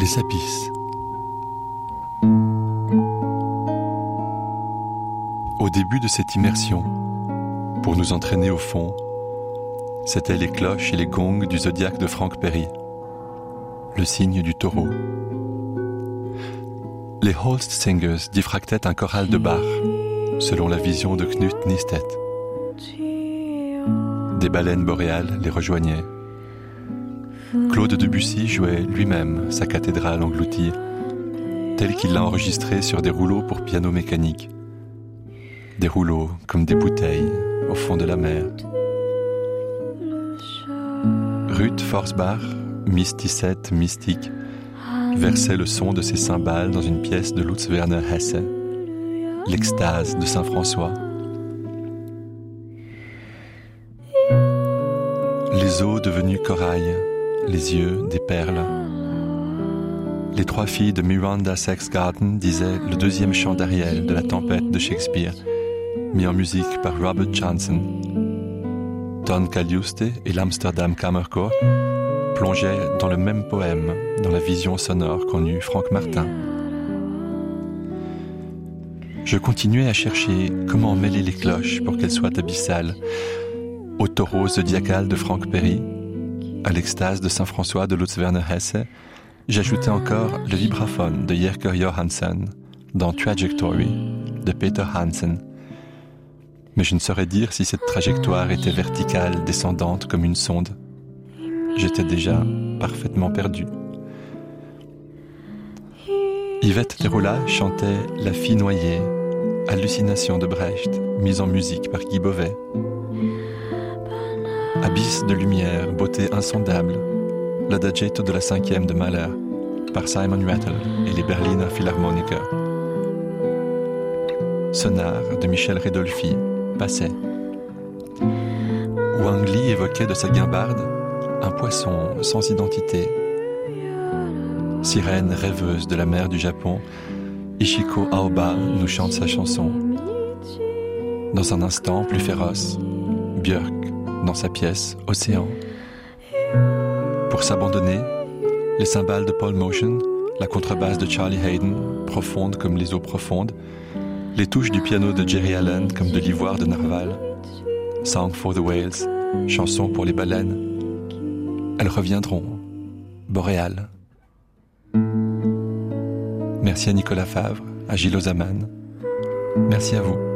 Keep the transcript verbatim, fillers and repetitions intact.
Les abysses. Au début de cette immersion, pour nous entraîner au fond, c'étaient les cloches et les gongs du zodiaque de Frank Perry, le signe du taureau. Les Holst Singers diffractaient un choral de Bach, selon la vision de Knut Nystedt. Des baleines boréales les rejoignaient. Claude Debussy jouait lui-même sa cathédrale engloutie, telle qu'il l'a enregistrée sur des rouleaux pour piano mécanique. Des rouleaux comme des bouteilles au fond de la mer. Ruth Forsbach, mysticette mystique, versait le son de ses cymbales dans une pièce de Lutz Werner Hesse, l'extase de Saint-François. Les eaux devenues corail, les yeux des perles. Les trois filles de Miranda Saxgarden disaient le deuxième chant d'Ariel de la tempête de Shakespeare, mis en musique par Robert Johnson. Ton Cagliuste et l'Amsterdam Kammerchor plongeaient dans le même poème, dans la vision sonore qu'en eut Franck Martin. Je continuais à chercher comment mêler les cloches pour qu'elles soient abyssales, au taureau zodiacal de Frank Perry, à l'extase de Saint-François de Lutz Werner Hesse, j'ajoutais encore le vibraphone de Jerker Johansson dans Trajectory de Peter Hansen. Mais je ne saurais dire si cette trajectoire était verticale, descendante comme une sonde. J'étais déjà parfaitement perdu. Yvette Teroula chantait La fille noyée, hallucination de Brecht, mise en musique par Guy Beauvais. Abysse de lumière, beauté insondable, l'adagietto de la cinquième de Mahler, par Simon Rattle et les Berliner Philharmoniker. Sonar de Michel Redolfi passait. Wang Li évoquait de sa guimbarde un poisson sans identité. Sirène rêveuse de la mer du Japon, Ishiko Aoba nous chante sa chanson. Dans un instant plus féroce, Björk dans sa pièce Océan. Pour s'abandonner, les cymbales de Paul Motion, la contrebasse de Charlie Hayden, profonde comme les eaux profondes, les touches du piano de Jerry Allen comme de l'ivoire de Narval. Song for the Whales, chanson pour les baleines. Elles reviendront, boréales. Merci à Nicolas Favre, à Gilles Ozaman. Merci à vous.